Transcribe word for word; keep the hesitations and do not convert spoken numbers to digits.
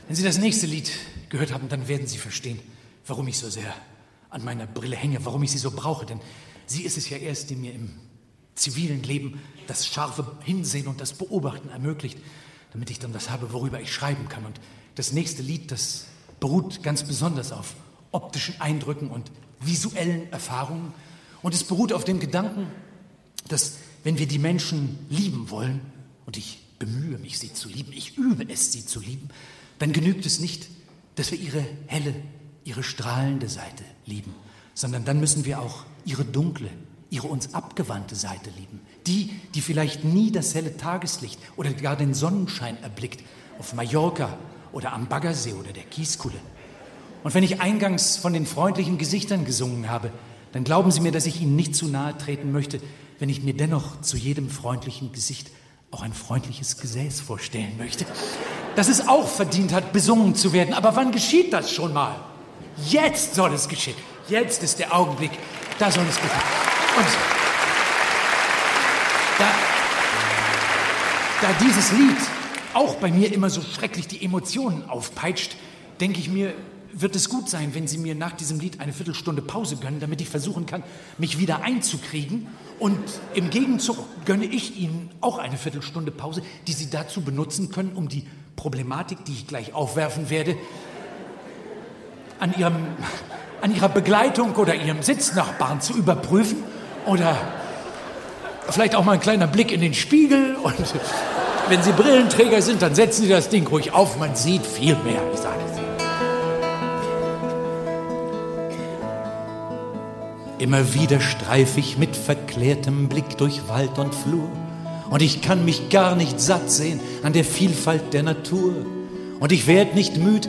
Wenn Sie das nächste Lied gehört haben, dann werden Sie verstehen, warum ich so sehr an meiner Brille hänge, warum ich sie so brauche. Denn sie ist es ja erst, die mir im zivilen Leben das scharfe Hinsehen und das Beobachten ermöglicht, damit ich dann das habe, worüber ich schreiben kann. Und das nächste Lied, das beruht ganz besonders auf optischen Eindrücken und visuellen Erfahrungen. Und es beruht auf dem Gedanken, dass, wenn wir die Menschen lieben wollen, und ich bemühe mich, sie zu lieben, ich übe es, sie zu lieben, dann genügt es nicht, dass wir ihre helle, ihre strahlende Seite lieben, sondern dann müssen wir auch ihre dunkle, ihre uns abgewandte Seite lieben. Die, die vielleicht nie das helle Tageslicht oder gar den Sonnenschein erblickt, auf Mallorca oder am Baggersee oder der Kieskuhle. Und wenn ich eingangs von den freundlichen Gesichtern gesungen habe, dann glauben Sie mir, dass ich Ihnen nicht zu nahe treten möchte, wenn ich mir dennoch zu jedem freundlichen Gesicht auch ein freundliches Gesäß vorstellen möchte, dass es auch verdient hat, besungen zu werden. Aber wann geschieht das schon mal? Jetzt soll es geschehen. Jetzt ist der Augenblick, da soll es geschehen. Und da, da dieses Lied auch bei mir immer so schrecklich die Emotionen aufpeitscht, denke ich mir, wird es gut sein, wenn Sie mir nach diesem Lied eine Viertelstunde Pause gönnen, damit ich versuchen kann, mich wieder einzukriegen. Und im Gegenzug gönne ich Ihnen auch eine Viertelstunde Pause, die Sie dazu benutzen können, um die Problematik, die ich gleich aufwerfen werde, an Ihrem, an Ihrer Begleitung oder Ihrem Sitznachbarn zu überprüfen. Oder vielleicht auch mal ein kleiner Blick in den Spiegel. Und wenn Sie Brillenträger sind, dann setzen Sie das Ding ruhig auf. Man sieht viel mehr, ich sage es Ihnen. Immer wieder streif ich mit verklärtem Blick durch Wald und Flur, und ich kann mich gar nicht satt sehen an der Vielfalt der Natur, und ich werd nicht müd,